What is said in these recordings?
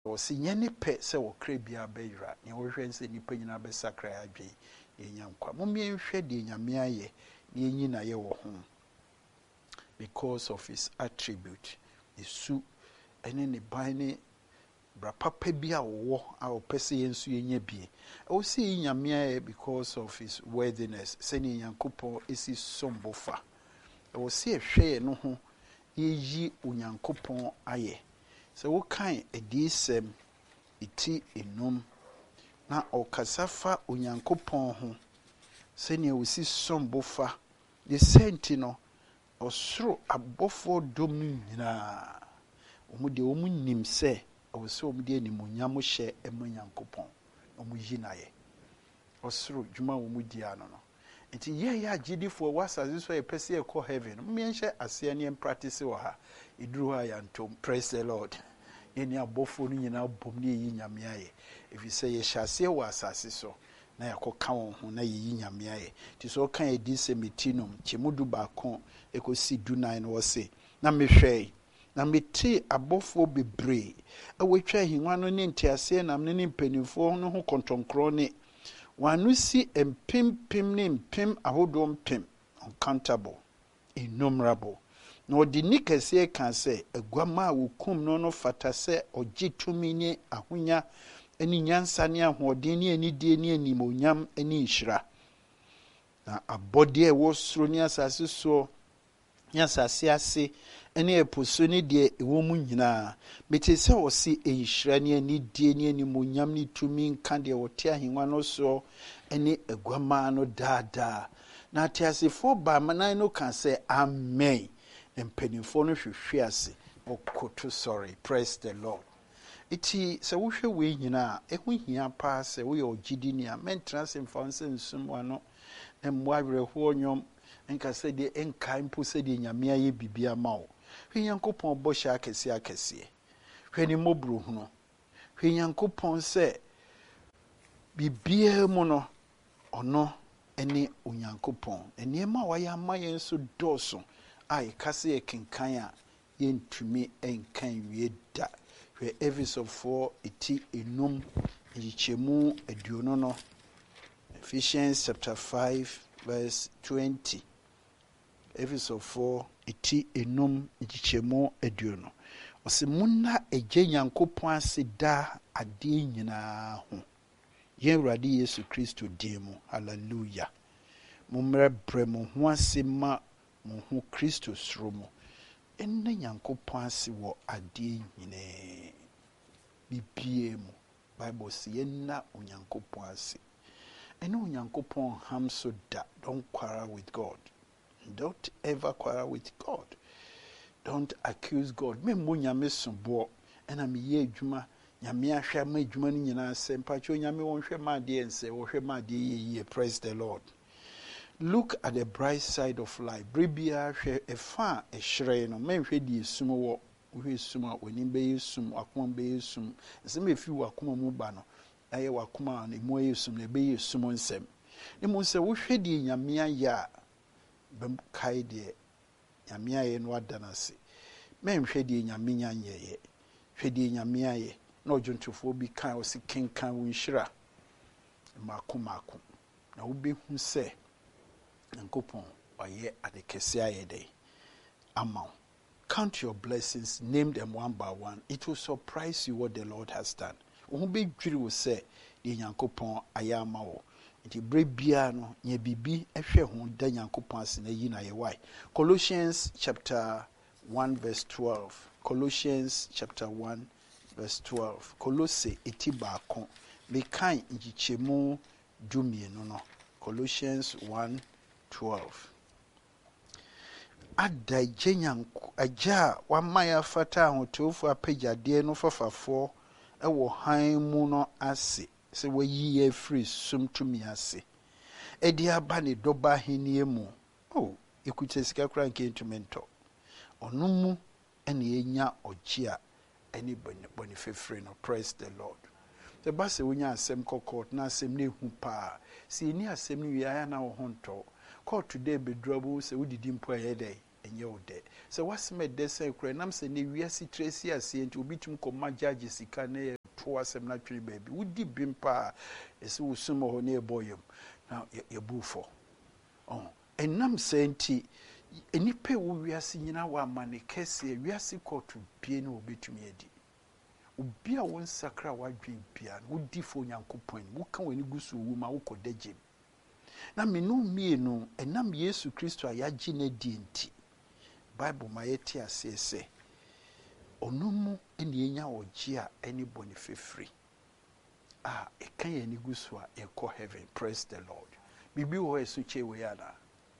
si nyane pe se wo kra bia bayira ne wo hwe nse nipa nyina be sakra adwen ye nyankwa momie nhwe de nyame aye ne enyi na ye wo ho because of his attribute isu ene ne ban ne bra papa bia wo a opese yensu yenya bie o si nyame aye because of his worthiness se ne nyankopon esi sombofa o si ehwe no ho yeyi onyankopon aye se wo kan edisem iti enum na okasafa onyankopon ho se ne osi sombofa de senti no osoro abofo dom nyina omude omunim se oso omude animonyam hye emanyankopon omuyi naye osoro djuma omudi ano no nti ye ya gidifo wasazi so epese e ko heaven mmienhye ase ne practice wo ha iduru ha ya ntom praise the lord yeni abofo no nyina bom ne yi nyame aye efi se ye hyase wo asase so na yakoka won ho na yi nyame aye ti so kan edi semitinum chemudu baako ekosi dunan no se na mehwei na meti abofo bebre awetwa hinwa no ne ntiase na ne mpanifo no ho kontonkro ne wanu si empim ne mpim ahodo mpim uncountable innumerable na odi nikase kan se aguama wokum no fata se ogitumi ne ahonya ani nyansa ne ahoden ne anidie ne animonyam ani nhira na abode e wo soro ne asase so nyasase ase ene eposo ne de ewo mu nyina mete se osi enhira ne anidie ne animonyam ne tumi nka de wote ahenwa no so ene aguama no dada na atiasefo ba manan no kan se amen empanifo no hwehwe ase okoto sorry praise the lord iti se wo hwe we nyina ehu hia pa se wo ye ogidi ni a mentrance mfanse nsum wano emmo awerehwo nyom enka se de enka mpo se de nyame aye bibia ma wo hwe nyankopon bo hya akese hwe ni mobru huno hwe nyankopon se bibia mu no ono ene onyankopon eniema wa ya ma yen so doso ai kase e kenkan a yentumi enkan wie da hwe Ephesians iti enum yichemu aduono no Ephesians chapter 5 verse 20 Ephesians 4 iti enum yichemu aduono osimuna eje nyankopon ase da ade nyina ho Yewurade Yesu Kristo demu hallelujah mumre bremu ho ase ma mo ho Kristo sromo enne nyankopon ase wo ade nyine bibie mu Bible say yenna onyankopon ase ene onyankopon hamso da don't quarrel with God, don't ever quarrel with God, don't accuse God me mo nyame sobo ena me ye adwuma nyame ahwe ma adwuma ni nyina se mpacho nyame won hwe ma de ense wo hwe ma de ye praise the Lord. Look at the bright side of life. Bribia hwe efa ehre no menhwe di esum wo hwe sum a oni be yesum akoma be yesum nsem efi wakoma mu ba no aye wakoma na mu yesum na be yesum nsem ne mu se wo hwe di nyame aya bem kai de nyame aye no adanase menhwe di nyame nyanyeye hwe di nyame aye na ojuntufo bi kan o si kenkan wo nhira makoma na wo be hu se Nkopon oye adekese ayede amount. Count your blessings, name them one by one. It will surprise you what the Lord has done. Be dwiri will say the Nyankopon ayama wo. Nti bre bia no nye bibi ehwe ho da Nyankopon ase na yi na ye why. Colossians chapter 1 verse 12. Colossians chapter 1 verse 12. Colosse etiba kon me kan njichemu dumienu no. Colossians 1:12. Ada jenyanko aja wa maya fata hotofu apejade no fafafo ewo han mu no ase se wayi ye free sumtumi ase edi aba ne doba henie mu oh ekuche sika kra nke instrumento onu mu ene enya ogia eni boni fefre no praise the Lord. The base wonya asem kokot na asem ne hu pa si ni asem ni wiaya na wo honto court today be drabo se wodidi mpo ayede enye ode se waseme de se kura nam se ne wiase tracy ase enti obitum koma judge sika ne for asem na twiri baby wodi bimpa ese wo sumo ho na eboyem na ye bufo enam senti enipe wo wiase nyina wa amane kese wiase kotu bie na obetumi edi obi a won sakra wadwen bia wodi fo nyankopon wo kan wani gusu wu ma wo kodaje na menu mienu enam Yesu Kristo ayaji na di enti Bible ma yeti asese onumu eni enya oji a eni boni fefri ekan ye ni gusu a ekọ heaven. Praise the Lord. Bibi wo esu chewe yana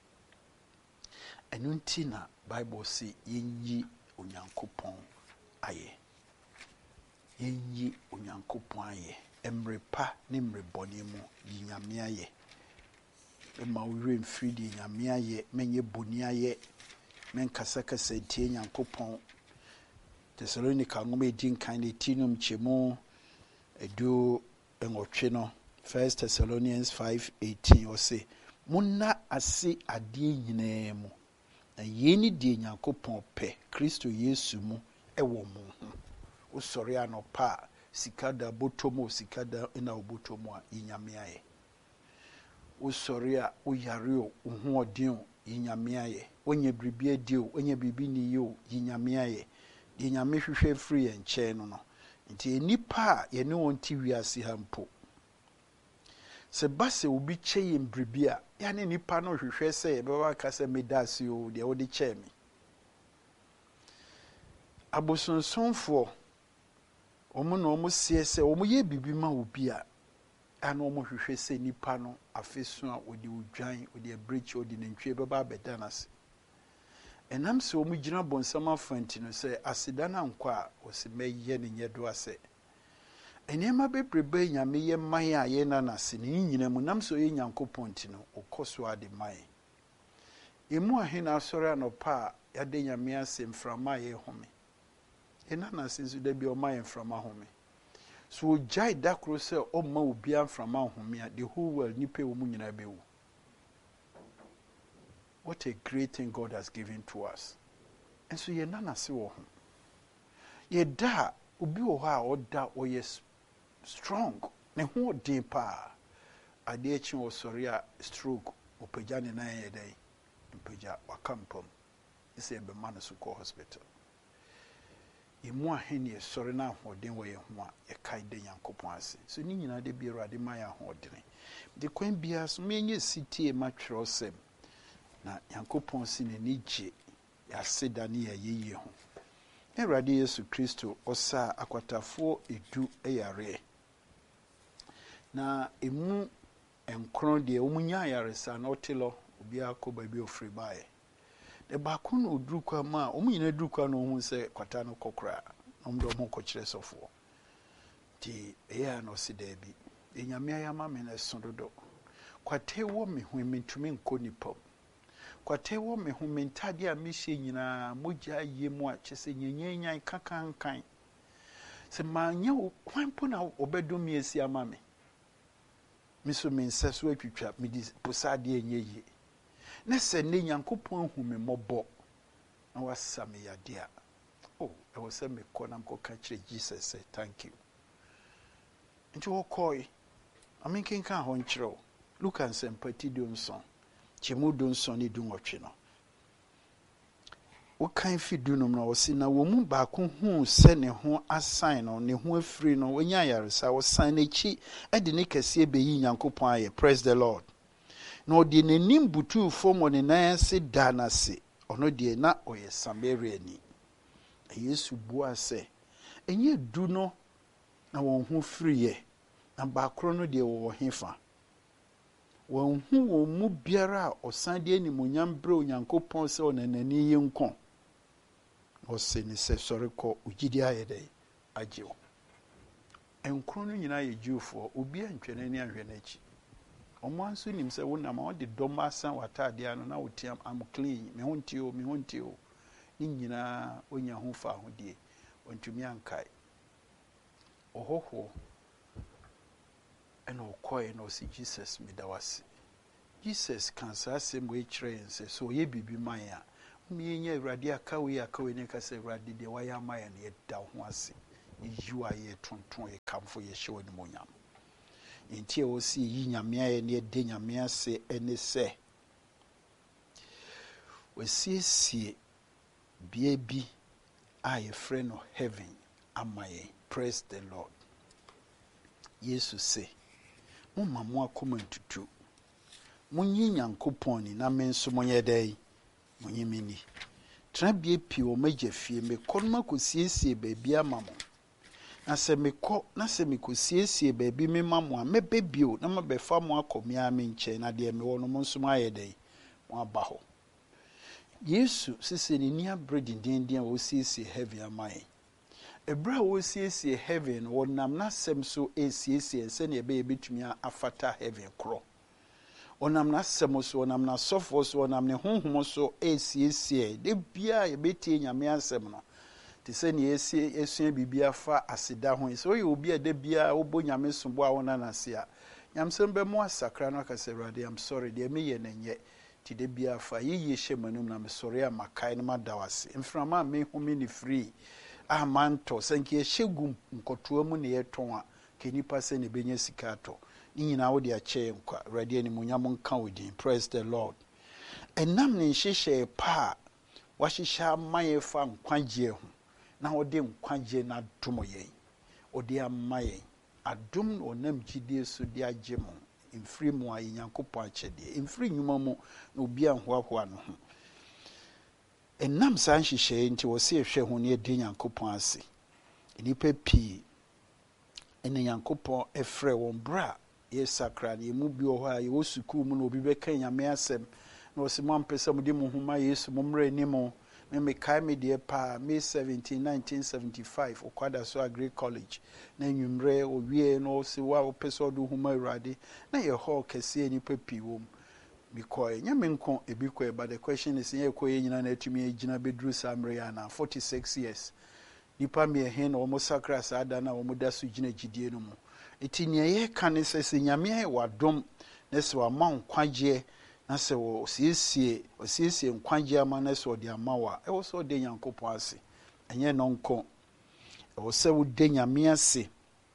enunti na Bible si yenyi onyankopon aye yenyi onyankopon aye emrepa ne mreboni mu yinyame aye ema wure mfiri di nyame aye menye boni aye menkasa kasa tie nyankopon Thessalonica ngome edin kan ne tinum chemu edu enwotwe no 1 Thessalonians 5:18 o se munna ase ade nyina mu na yeni die nyankopon pe Kristo Yesu mu ewo mu o sori anopa sikada botomo sikada ina obotomo a yinyame aye o sori a o yare o ho odin yinyame aye onye bribia dio onye bibi ni yo yinyame aye yinyame hwehwe free enche no nti enipa ye ne wonti wiase hampo se base obi cheye mbribia ya ne nipa no hwehwe se ye bewa kase medasi o de odi chemi abosonsonfo omo no omo siese omo ye bibi ma obi a ana omo hwehwe se nipa no afesu a odi odwan odi abreach odi nantwie beba bedanase enam se omo gina bonsama fanti no se asida na nkwa o se meye ne nyedo ase enema bebrebe nyame ye man a ye na nase ne nyina mu nam so ye nyankopon ti no okoso ade man emu ahena asore anopa ya de nyame ase mframa ye home ena nase nso da bi o man mframa home so jai dakro se o ma obi mframa home a the whole world nipe wo mu nyina bewu. What a great thing God has given to us. And so ye nana se wo ho ye da obi wo ha o da o yes strong ne ho din pa ade echi wo sori a stroke opagya ne nan ye dai opagya wakampom ise be man so ko hospital emu aheni e sori na hodin wo ye ho a ye kai de yankopon ase so ni nyina de bi erade ma ya hodin de kwan bia so menye city ma twero sem na yankopon si ne nije ya seda ne ya yeye ho Erade Yesu Kristo osa akwatafo edu eyare na emu enkron de omunya yaresa na otelo obi akoba bi ofri bae de baako no odurukwa ma omunyina durukwa no hu se kwata no kokra omdo mo kokire sofo ti eya no se da bi enyame ayama me na sododo kwate wo me hu mentumi nkonipom kwate wo me hu mentade a mehye nyina mogya yemu a kyese nyenyenyan kakankan se manya kwanpo na obedomi esi ama me miso menseso atwitwa medi posade enyeyi na se ne nyankopon hu me mobo na wasa me yade a I was saying me kona mko kachire Jesus say thank you nti wo koi aminkin kan ho nkyerɛ Luke and Sempati Donson chemu Donson ni dunwotwe no wo kan fi dunum na wo si na wo mu ba ko hu se ne ho assign no ne ho afiri no wonya yaresa wo sign echi ade ne kase beyi nyankopon aye. Praise the Lord. No de nenim butu fom ne nan se da na se ono de na oye Samaria ni Yesu bua se enye du no na won ho friye na ba kro no de wo hefa won hu wo mu biara osan de animonyam bre onyankopon se onanani yenkon o se ni se sori ko ugidi ayede ajewo enkro no nyina ye Jewfo obi antwene ni ahwe na chi omo anso nim se wona ma de dom asan watade ano na wotiam am clean me hontio ni nyina onya ho fa hodie ontumi ankai ohoho ena okoi na osi Jesus medawase Jesus kan sa sem we kire so ye bibi man a mienya Awurade akawe ne ka se Awurade de waya man ye da ho ase you are ye tonton ye kamfo ye hye woni monyam nti e wo si yi nyame aye ne de nyame ase ene se we sie bia a ye frɛ no heaven amaye. Praise the Lord. Jesus say mumma mo akoma ntutu munyi Nyankopɔn ni na me nso monye dai munyi mini tra bia pi o magya fie me konma ko siesie baabi ama mo na se me kɔ na se me ko siesie baabi me mamo a mebebio na mabefa mo akomia me nkyɛn na de me wo no mo nso ayɛ dai mo aba hɔ. Yesu sisi ni nia bredindindin wo siesie heaven amaye. Ebra wo siesie heaven wo nam na sem so esiesie se ne be betumi afata heaven kro. Onam na sem so onam na sofo so onam ne honhom so esiesie de bia ye betie nyame asem no. Te se ne esua bibia fa aseda ho. So ye obi a de bia wo bo nyame sombo a wona na se a. Nyamsem be mo asakra no akase Awurade I'm sorry de me ye nenye. Ti de bia fa ye hye manum na me sorry a makai no madawase. Mframa me humi ni free. Manto sanki hyegum nkotoa mu ne yeton a kenipa se ne benya sika to ni nyina wo de ache nkwa Awurade ani munyam nka odin. Praise the Lord. Enam ne hyehye pa wa hyehya maye fa nkwagye ho na wo de nkwagye na dom ye o de amaye adom onam gidie so de agye mo mfiri mu a Nyankopɔn akyede mfiri nyuma mu na obi anhoahoa no ho. Enam san hyehye nti wo se ehwe ho ne de Nyankopɔn ase nipa pi ene Nyankopɔn efrɛ won bra ye sakra ne mu bi ho a ye wo sukuu mu na obi beka nyame asem na wo se mo ampesa mo de mo huma Yesu mo mra ni mo me kai me de pa May 17 1975 okwada so Agri College na nwumre owie no se wa opesa odo huma Awurade na ye ho kese nipa pi wo because nyame nko ebikọ but the question is ye ko ye nyina na atumi agina bedru samre ya na 46 years nipa me he na omo sakra sa ada na omo da so gina gidie no mu eti ne ye ka ne se nyame ai wadom na se wa ma nkwagye na se wo siesie nkwagye ama na se odi ama wa e wo so de Nyankopɔn ase enye no nko e wo se wo de nyame ase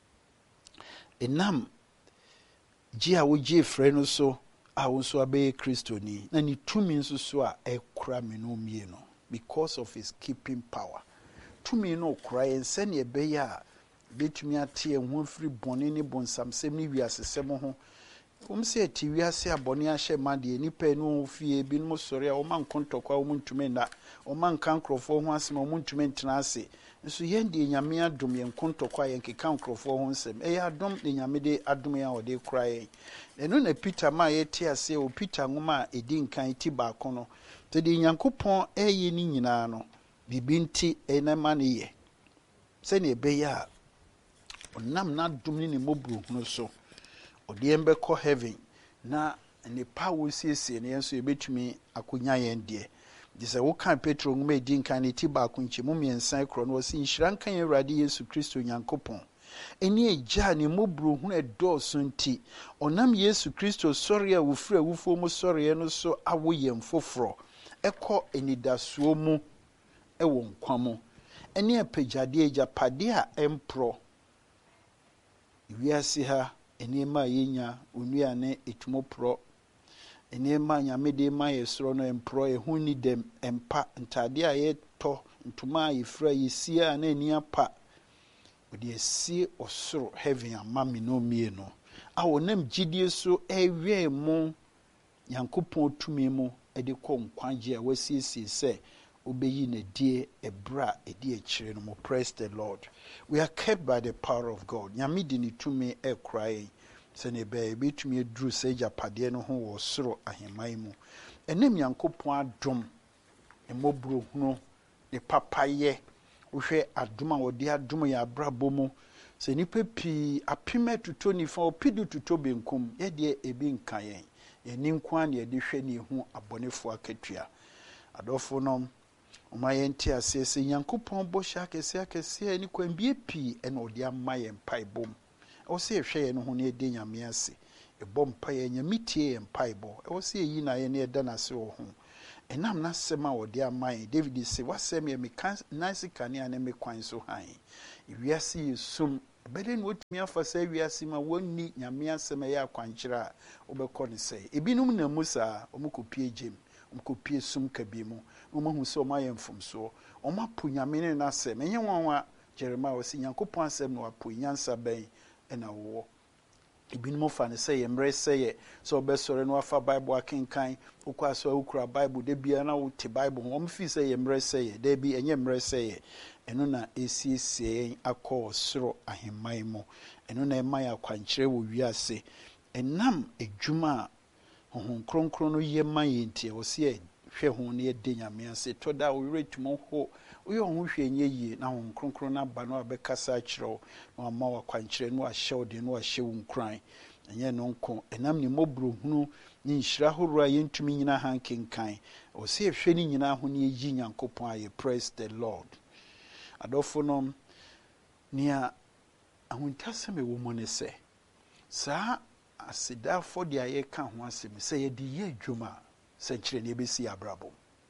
enam ji a wo ji frɛ no so a wonso abe Kristo ni na ni tumi nso so a ekura me no mie no because of his keeping power. Tumi no kura ense ne ebe ya betumi ate ehun firi bone ne bonsam sem ne wiasesem ho. Se ti wiase abone ahye made nipa no fie bi no sori a o man kontokwa o muntume na o man kan krofo ho asem o muntume ntena ase nso yende nyame adom yen kontokwa yen keka krofo ho nsem adom de nyame de adom ya o de kura yen eno na Peter ma ye ti ase o Peter ngoma edi nkan ti ba kono te de Nyankopɔn eye ni nyina no bibinti enema ne ye se ne be ya onam na adom ni mobru no so odi embekɔ heaven na ne power siesie ne enso ebetumi akonya yen de dise wo kan Petro nguma edi nkan ne ti ba konchi mu miensan kro no si nhira nkan Awurade Yesu Kristo Nyankopɔn eni eja ne mobru hu edoso nti onam Yesu Kristo sori a wufura wufo mu sori no so awo yem foforo ekɔ enidasuo mu ewo nkwa mu eni apejade ejapade a empro wiase ha enema yenya onuane etumopro enema nyamede ma yesoro no empro ehuni dem empa ntade a yeto ntuma yefra yesia na eni apa odi esi osoro heaven amami no mie no a wonam gidie so ewie mu Nyankopɔn tumi mu ede kɔ nkwagye a wasiesie se obeyi na die ebra edi ekire no mo. Praise the Lord. We are kept by the power of God. Nyamidi ni tumi ekrai se ne be betumi edru se japade no ho wo soro ahemai mu enem Nyankopɔn adom emobro hunu ne papaye wohwe adom a wodi adom ya abrabo mu se nipa pi apime tuto nifa opidu tuto benkum ye de ebi nkan yen nkwa ne de hwe ne hu abonefo akatua adofo no omayenti asese Nyankopɔn bɔhya akese ni kwambie pi ena odi amaye mpaibom o se hwe no ho ne de nyame ase ebom paye nyamitie mpaibɔ o se yi na ye ne da na se wo ho enam na sema wode amai David say wasem ye me nice kania na me kwan so han wiase yesum beden wotumi afa say wiase ma wonni nyame asem ya akwankyira obekọ ne say ebinum na musa omukopie jem omukopie sum kabi mu omahu se omaye mfomso omapo nyame ne na asem enye wanwa Jeremiah wasi Nyankopon asem no apo nyansa ben ena wo ebinum fa ne say emre say so obesore no afa Bible akenkan ukwa so ukura Bible de bia na wote Bible hom fi say emre say de bi enye emre say eno na esiesie akọ soro ahemman mu eno na emaya akwankyere wo wiase enam edwuma honhom kronkron no yema yentie wo se hwe ho ne de nyame ase to da wo retumo ho uyo ho hwe nye yie na honhom kronkron na ba no abekasa akiro na ama wa kwankyere no ahyew de no ahyew nkran enye no nko enam ne mobro hunu ni nhira horura yentumi nyina hankenkan wo se hwe ni nyina ho ne yi Nyankopon aye. Praise the Lord. Adofo no nia ahuntaseme wo mo ne se saa asidafo de aye ka ho asem se ye de ye adwuma se kire ne besi abrabo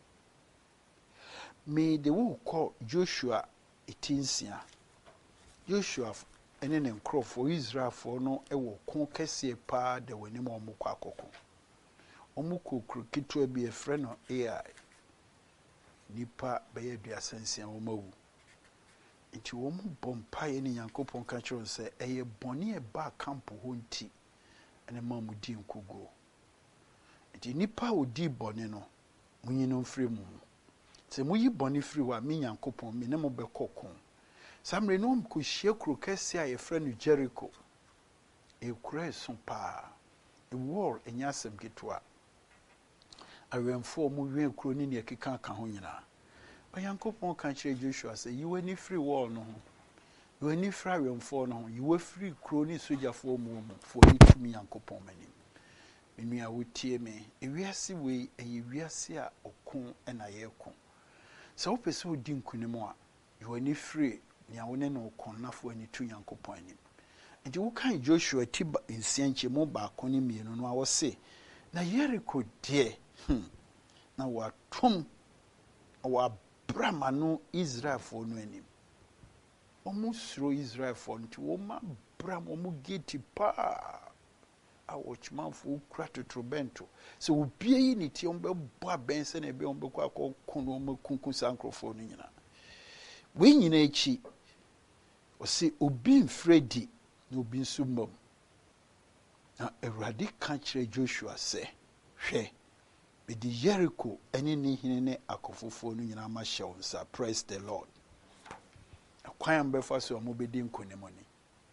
me de wo ko Joshua etinsia Joshua ene ne nkrofo Israelfo no ewo ko kese pa de wani mo mukọ akoko omukokru kitu bi efre no AI nipa beye duasansia wo mawu nti wo mu bompa ye ni Nyankopon ka kiro se eye boni e ba kampo ho nti ene ma mu di nkugo nti nipa odi boni no munyino mfiri mu se muyi boni firi wa mi Nyankopon mi ne mo bekoko samre no mko hie kro kese a ye fra no Jericho e kura so pa e war enyasem gitwa awemfo mu wen kro ni ne keka ka ho nyina Nyankopon ka kire Joshua say you any free wall no you any free awemfo no you were free kro ni sojafo mu for you to me Nyankopon mani menua wotie me ewiase we ewiase a okon na yeko so wo pese odi nkunim a you any free nia wone no okon nafo ani tu Nyankopon ani nti wo kan Joshua tiba nsianche mo ba akoni mienu no a wo se na Jericho de na watom wa bramano Israelfo no anim omusro Israelfo nti wo ma bram omu geti pa a watchmanfo kura totrobento so obie yi ni ti ombe bo abense na ebe ombe kwa kono makunku sankrofo no nyina we nyina echi o se obi mfredi na obi nsumom na Awurade ka kire Joshua se hwe bidi Jericho eni ni hine ne akofofo no nyina ma hyew nsa. Praise the Lord. Akwan befa so mo bedi nkonemoni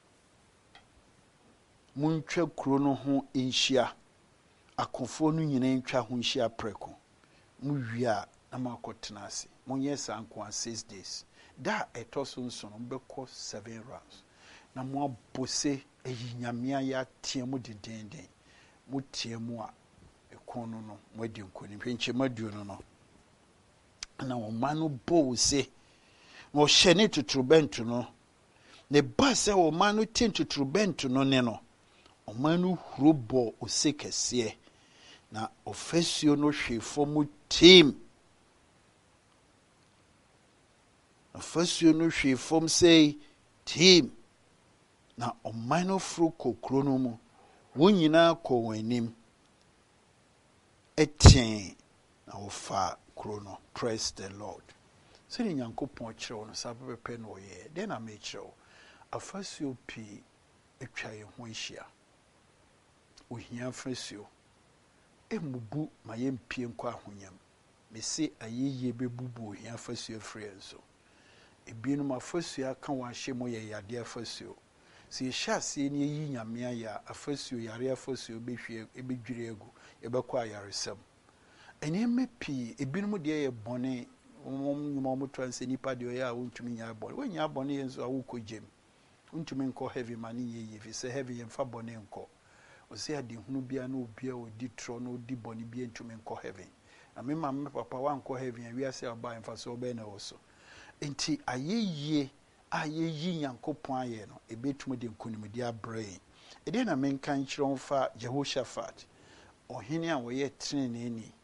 muntwa kuro no ho enhia akofo no nyina ntwa ho nhia preko mu wia na makotena ase monye sanko 6 days da etoso nso no beko 7 rounds na mo abose eyinyamia ya tiemu didenden mu tiemu a ekono no mo adi nkoni hwenche maduo no na wo manu bo se mo hyene tuturubentu no ne ba se wo manu tin tuturubentu no ne no o manu hurobo osekese na ofesio no hwefo mu team ofesio no hwefo say team na o manu fru kokro no mu wonyina ko wanim etien na ofa krono. Praise the Lord. Sini Nyankopon kire no sabe pe no ye de na me kire afasio pi etwa ye ho nhia ohia afasio emubu mayempie nkwa ahonyam mesi ayeye bebubu ohia afasio frienso ebinum afasio aka wa hye mo ye yade afasio si hyase ni yi nyamea ya afasio yare afasio behwie ebedwire egu ebekwa yaresem eneme pi ebinum de ye bone mo transe nipa de ya wontumi nya bone wanya bone yenso awukojem wontumi nko heavy mani ye fi se heavy yemfa bone nko o se ade hunu bia na obia odi tro na odi bone bia ntumi nko heavy na me mama papa wa nko heavy ya wiase aba emfa so be na woso enti ayeye ayeyi Nyankopon aye no ebetumi de nkonimdi abrain ede na menkan kire onfa Jehoshaphat ohene a wo ye treneni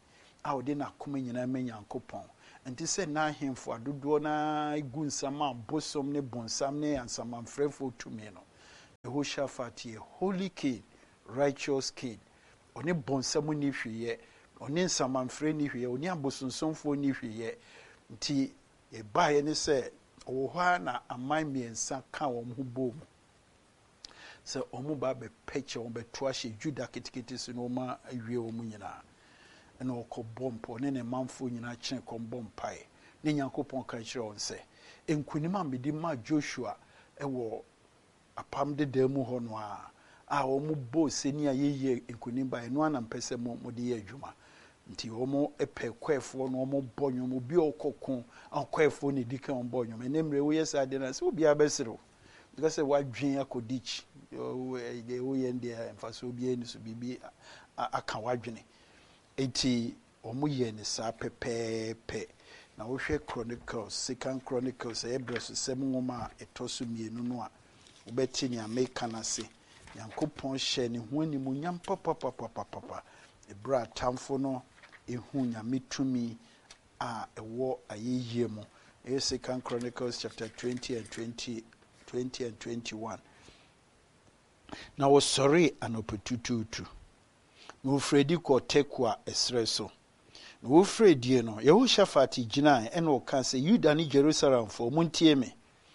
a ɔde n'akoma nyinaa ma Nyankopɔn. Nti sɛ n'ahemfo adodoɔ na gu nsam a bosom ne bonsam ne ansamanfrɛfo tumi no. Yehoshaphat yɛ holy king, righteous king. Ɔne bonsam ni hweyɛ, ɔne nsamanfrɛ ni hweyɛ, ɔne abosonsomfoɔ ni hweyɛ. Nti yɛbaeɛ ne sɛ ɔwɔ hɔ a na aman mmiɛnsa ka wɔn ho bom. Sɛ ɔmo ba bɛpɛkyɛ wɔn bɛto ahyɛ Juda ketekete so na ɔma awie wɔn nyinaa. Ɛna ɔkɔbɔ mpɔ ne manfoɔ nyinaa kyerɛ kɔmbɔ mpaeɛ. Ne Nyankopɔn ka kyerɛ wɔn sɛ nkonim a mede ma Joshua ɛwɔ apam deda mu hɔ no a wɔn bɔ seni a yɛyɛ nkonim ba ɛno ana mpɛ sɛ mode yɛ adwuma. Nti wɔn pɛ kɔɛfoɔ no wɔn bɔ nnwom obi a ɔkɔko a kɔɛfoɔ ne di kan wɔn bɔ nnwom ɛnɛ mmerɛ woyɛ saa deɛ na sɛ obiara bɛserew because sɛ wadwen akɔdi kyi deɛ woyɛ deɛ mfasoɔ biara ni so biribi aka wadwene. Eti wɔn yɛ ne saa pɛpɛɛpɛ. Na wohwɛ Chronicles, Second Chronicles ɛyɛ brɛ so sɛm nwoma a ɛtɔ so mmienu no a wobɛte nea meka no ase. Nyankopɔn hyɛ ne ho animuonyam papapapapapa. Ɛberɛ a atamfo no ɛhu Nyame tumi a ɛwɔ ayɛyie mu. Ɛyɛ Second Chronicles chapter 20 and 21. Na wɔsɔre anɔpa tutuutu. Na wɔfrɛdi kɔ Tekoa ɛserɛ so. Na wɔfrɛdie no, Yehoshaphat gyinae ɛna ɔka sɛ Yuda ne Jerusalemfoɔ montie me.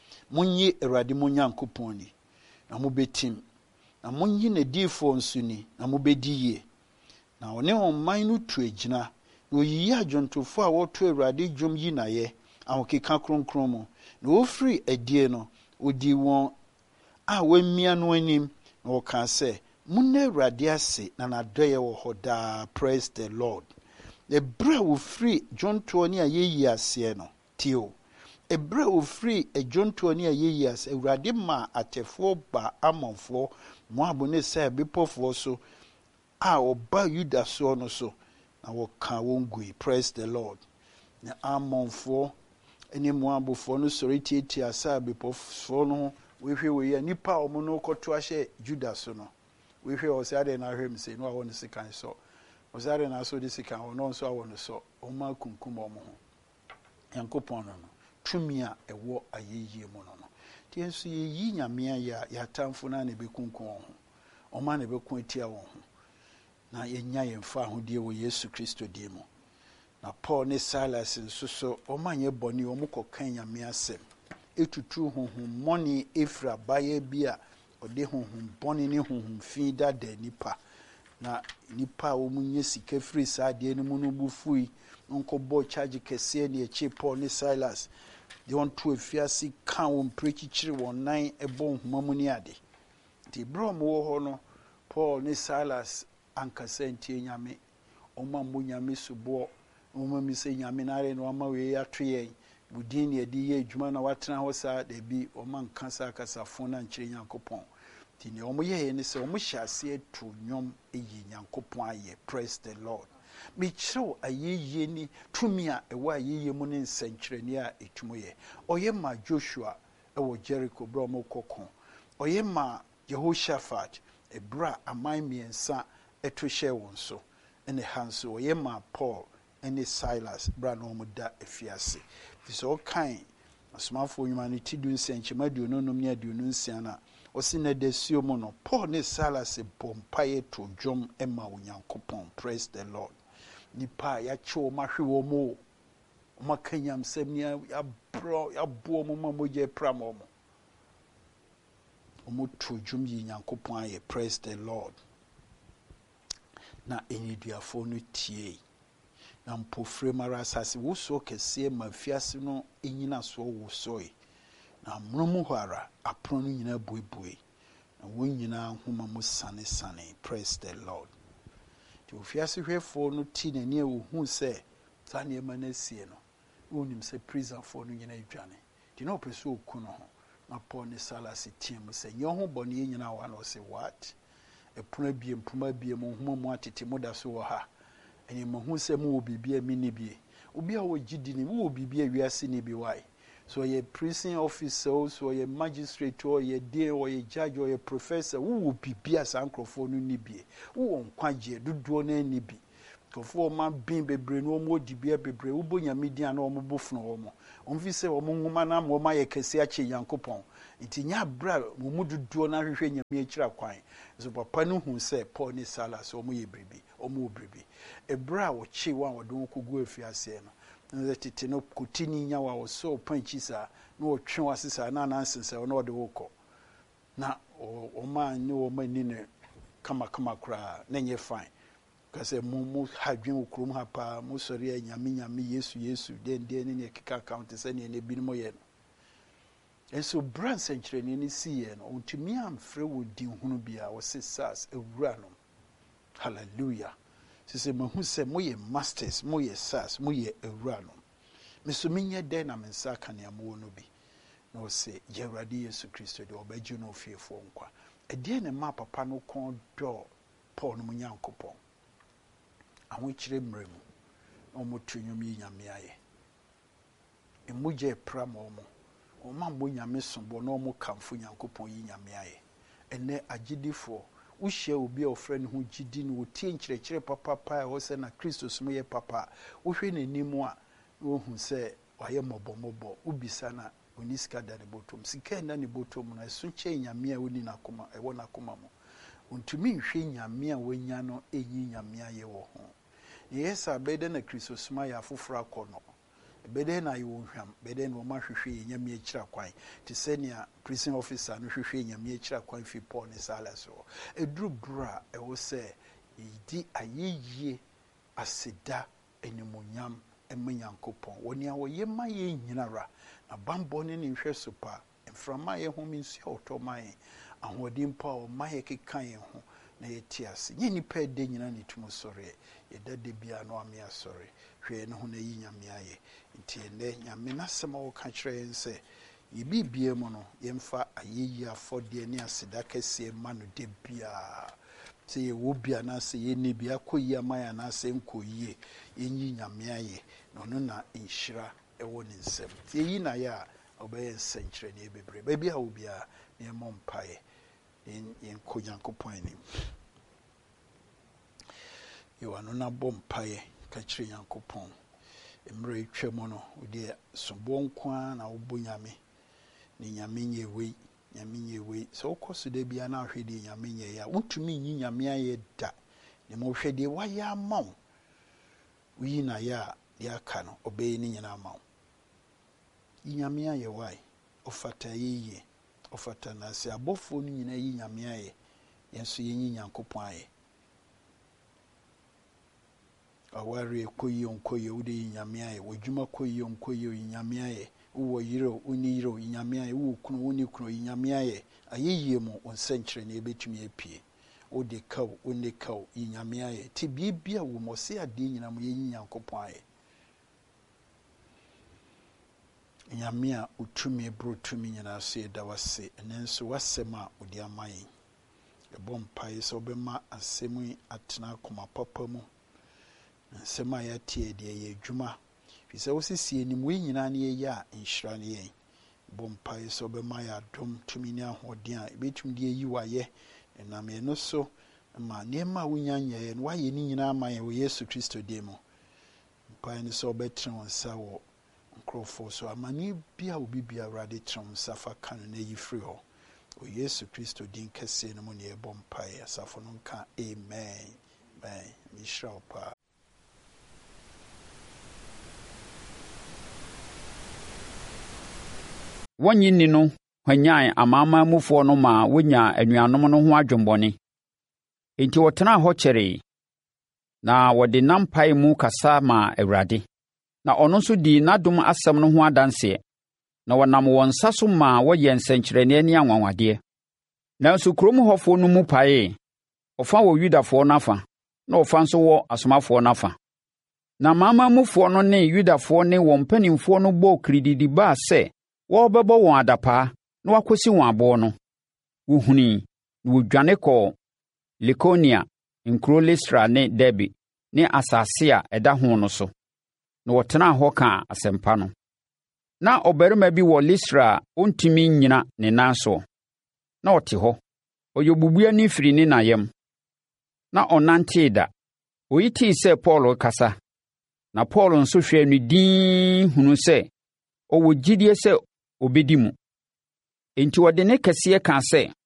Monyi Awurade mo Nyankopɔn ni. Na mobɛtim. Na monyi n'adiyifoɔ nso ni. Na mobɛdi yie. Na ɔne ɔman no tu agyina. Na oyiyi adwontofoɔ a wɔto Awurade dwom yi nayɛ ahokeka kronkron mu. Na wɔfiri adie no, odi wɔn a wɔamia no anim. Na wɔka sɛ munna Awurade ase na n'adɔyɛ wɔ hɔ daa. Praise the Lord. Ɛberɛ a wɔfiri dwontoɔ ne a yɛyi aseɛ no tio. Ɛberɛ a wɔfiri dwontoɔ ne a yɛyi ase Awurade ma atɛfoɔ ba Amonfoɔ Moab ne sɛ bepɔfoɔ so a ɔba Yuda soɔ no so na wɔka wɔn gui. Praise the Lord. Na Amonfoɔ ne Moabfoɔ no sɔre tietia sɛ bepɔfoɔ no ho wɔhwɛ wɔyɛ nipa a wɔn no kɔto ahyɛ Juda so no. Wɔhwɛ wɔ sɛ ade na ahwɛ m sɛ no a wɔn sikan sɔ. Ɔsare na so de sikan ɔno nso a wɔn sɔ. Ɔma kunkum wɔn ho. Nyankopɔn no tumi a ɛwɔ ayɛyie mu no. Tie nso yɛyi Nyame ayɛ yɛatamfo na ne bɛkunkum wɔn ho. Ɔma ne bɛko atia wɔn ho. Na yɛnya yɛmfa ahodie wɔ Yesu Kristo din mu. Na Paul ne Silas nso so ɔma nyɛ bɔne ɔmo kɔka Nyame asɛm. Etutu honhom mmɔne efra baeɛ bi a ɔde honhom bɔne ne honhom fi dada nipa. Na nipa a wɔn nyɛ sika firi saa adeɛ no mu no bu fui nkɔbɔ charge kɛseɛ ne akyi Paul ne Silas de wɔn to afiase ka wɔn prekyirikyiri wɔn nan ɛbɔ nhoma mu ne ade. Nti berɛ a wɔwɔ hɔ no Paul ne Silas ankasa ntie Nyame ɔma mmɔ Nyame soboɔ ɔma mi sɛ Nyame nare no ɔma wei ato yɛn budin ne yɛde yɛ adwuma na watena hɔ saa da bi ɔma nka saa kasafo na nkyerɛ Nyankopɔn. Nti ne ɔmo yɛyɛ ne sɛ ɔmo hyɛ aseɛ to nnwom ɛyi Nyankopɔn ayɛ. Praise the Lord. Mekyerɛw ayɛyie ni tumi a ɛwɔ ayɛyie mu ne nsɛnkyerɛnne a ɛtumu yɛ. Ɔyɛ ma Joshua ɛwɔ Jericho berɛ a ɔmo kɔko. Ɔyɛ ma Jehoshaphat ɛberɛ a aman mmiɛnsa ɛto hyɛ wɔn so. Ɛne ha nso ɔyɛ ma Paul ɛne Silas berɛ a na ɔmo da afiase. Nti sɛ ɔkan asomafoɔ nnwuma no ti du nsɛnkyɛm aduonu num ne aduonu nsia no a ɔsi na da suo mu no Paul ne Silas bɔ mpaeɛ to dwom ɛma Onyankopɔn. Praise the Lord. Nipa a yɛakyɛ wɔn ahwe wɔn mo wɔn aka nyamsɛm ne yɛaboa wɔn ma mogya pram wɔn. Wɔn to dwom yi Nyankopɔn ayɛ. Praise the Lord. Na eniduafoɔ no tie. Na mpofrɛ mara asase wosoɔ kɛseɛ ma fiase no enyina soɔ wosoe. Na mmurum hɔ ara apono no nyinaa buebue. Na wɔn nyinaa nhoma mu sane. Praise the Lord. Ti ofiase hwɛfoɔ no ti n'ani a wohu sɛ saa nneɛma no asie no wonim sɛ prisonfoɔ no nyinaa adwane. Ti na ɔpɛ sɛ oku no ho. Na Paul ne Silas tie mu sɛ nyɛ ho bɔne yɛ nyinaa wa na ɔsɛ what? Ɛpono abie mpoma abie mu nhoma mu atete mu da so wɔ ha. Ɛne mahu sɛ mu wɔ biribi a minni bie. Obi a wɔgye di ne mu wɔ biribi a wiase ne bi wae. So ɔyɛ prison officer, so ɔyɛ magistrate, ɔyɛ dean, ɔyɛ judge, ɔyɛ professor, wowɔ biribi a saa nkurɔfoɔ no ni bie. Wowɔ nkwagyeɛ dodoɔ no ani bi. kofo ma bin bebre no mo dibia bebre wo bo nyame dia na wo bo funu wo mo onfi se wo nwoma na mo ma ye kese a che Yankopɔn nti nya bra mo mududuo na hwehwe nyame akira kwan so papa no hu se Paul ni Silas wo mo ye bribi wo mo bribi ebra wo che wa wo don kogu afiase no nze tete no kutini nya wa wo so panchi sa na wo twe wa sisa na nansense wo na wo de wo kɔ na o ma ni wo ma ni ne kama kra na nye fine kase mu hadwen okrom ha pa mu sori nyame Yesu den ne keka account se ne bi no ye no enso brand century ni si ye no ontumi amfre wo di hunu bia wo se sas ewura no hallelujah sise mahu se mo ye masters mo ye sas mo ye ewura no meso menye den na mensa kanea mo no bi no se Yewrade Yesu Kristo de obagye no fiefo nkwa ede ne ma papa no kon do Paul no Nyankopɔn ahokyere mremu omo tunwum yi nyame aye emuje pra mo oma mo nyame sombo na omo kamfo Nyankopɔn yi nyame aye ene agidifo wo hye obi a ofra ne ho gidi no tie nkyerɛkyerɛ papa pa wo se na Kristo som ye papa wo hwe n'animu a wo hu se waye mobomobɔ ubisa na oniska da ne botom sika na ne botom na so kye nyame a woni nakoma ewo nakoma mo untumi nhwe nyame a wonya no eyi nyame aye wo ho yesa bede na Kristo soma ya afofra akono bede na ye wonhwam bede na ma hwehwe nyame akira kwan te senia prison officer no hwehwe nyame akira kwan fi Paul ne Silas so edru bra ewo se idi ayeye aseda enimonyam emanyankopɔn woni a woye ma ye nyinara na bambo ne nhwe so pa mframa ye ho minsu otoman ahodim pa o ma ye kekan ye ho na ye tiase nye nipa de nyina ne tumo sore ye dade bia no ame asore hwe ne ho na yi nyame aye nti ene nyame na sema wo ka kire nse ye bibie mu no ye mfa ayeyi afode ne aseda kese ma no de bia se ye wo bia na se ye ne bia koyi amaya na se nkoyi yenyi nyame aye no na inhira ewo ne nsem ye yi na ya obeye senkyere ne bebre ba bia wo bia ne mo mpae in Yankopɔn anim you ano na bɔ mpae ka kyerɛ Yankopɔn emre twam no odi sombo nkwa na wo nyame ne nyame nyewei so koso de bia na hwede nyame nye ya wotumi nyi nyame aye da ne mo hwede wa ya maw wi na ya ya ka no obey ni nyina maw nyame aye wai ofata yeye ofata na se abofo ni nyina yi nyame aye yenso yenyi Nyankopɔn aye aware koyi onkoyi udi nyame aye wodwuma koyi onkoyi nyame aye wo yiro uni yiro nyame aye wo kunu uni kunu nyame aye ayeye mu onsenkyere na ebetumi apie odi kaw uni kaw nyame aye ti bibia wo mo se ade nyina mo yenyi Nyankopɔn aye nyame a utumi brotumi nyina so eda wase enenso wasema odi amayin ebom pai so bema asemu atena koma papa mu nsema ya tie de ye adwuma fise wosisi enim we nyina ne ye ya nhira ne ye bom pai so bema ya dom tumi ne ahoden a betum de yi waye enam ye no so ma nema wonyanya ye no waye ni nyina ama ye wo Yesu Kristo de mu pai ne so betre wonsa wo nkrofo so amani bia obi bia Awurade trom safa kan na yi free ho o Yesu Kristo din kese no mu ne bom pai asafo no nka amen amen mishra pa Wanyini no hwanyan amama mufo no ma wonya anuanom no ho adwembɔne enti wɔtena hɔ kyeree na wɔde nampae mu kasa ma Awurade na ɔno nso di n'adom asɛm no ho adanseɛ na wɔnam wɔn nsa so ma wɔyɛ nsɛnkyerɛnneɛ ne anwanwadeɛ nanso kurom hɔfoɔ no mu pae ɔfa wɔ Yudafoɔ no afa na ɔfa nso wɔ asomafoɔ no afa na amama mufoɔ no ne Yudafoɔ ne wɔn mpanimfoɔ no bɔɔ kirididi baa sɛ wɔbɛbɔ wɔn adapaa na wakɔsi wɔn aboɔ no wohuni na wodwane kɔɔ Likonia nkuro Listra ne Derbe ne asase a ɛda ho no so na wɔtenaa hɔ kaa asɛmpa no na ɔbarima bi wɔ Listra a ɔntumi nnyina ne nan so na ɔte hɔ ɔyɛ bubuani firi ne nayam na ɔnantee da Oyi tee sɛ Paulo kasa, na Paulo nso hwɛɛ no dinn hunu sɛ ɔwɔ gyidie sɛ ɔbɛdi mu. Enti ɔde ne kɛseɛ kaa sɛ,